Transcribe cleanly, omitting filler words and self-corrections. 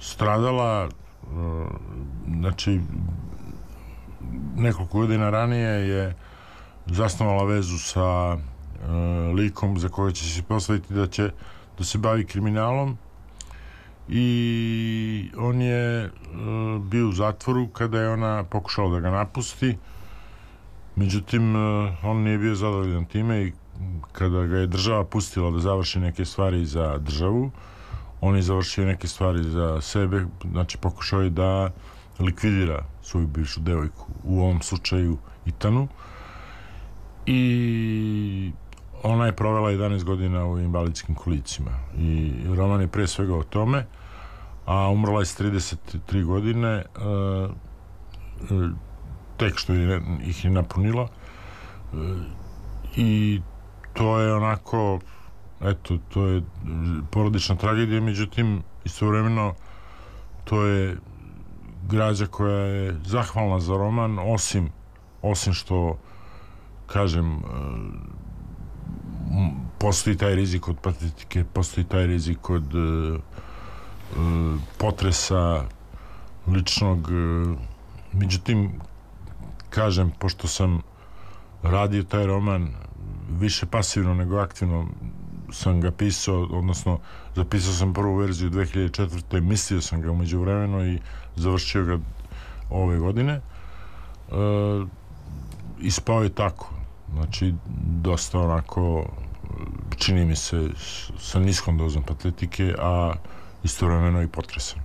stradala, znači nekoliko godina ranije je zasnovala vezu sa likom za koga će se postaviti da se bavi kriminalom, i on je bio u zatvoru kada je ona pokušala da ga napusti. Međutim, on nije bio zadovoljan time i kada ga je država pustila da završi neke stvari za državu, on je završio neke stvari za sebe, znači pokušao je da likvidira svoju bivšu devojku, u ovom slučaju Itanu, i ona je provela 11 godina u invalidskim kolicima i roman je pre svega o tome, a umrla je s 33 godine, tek što ih je napunila, i to je onako, eto, to je porodična tragedija. Međutim, istovremeno to je građa koja je zahvalna za roman, osim što, kažem, postoji taj rizik od patetike, postoji taj rizik od potresa ličnog. Međutim, kažem, pošto sam radio taj roman više pasivno nego aktivno, sam ga pisao, odnosno zapisao sam prvu verziju 2004. Mislio sam ga umeđu vremenu i završio ga ove godine. Ispao je tako, znači dosta onako, čini mi se, sa niskom dozom patetike, a istovremeno i potresan.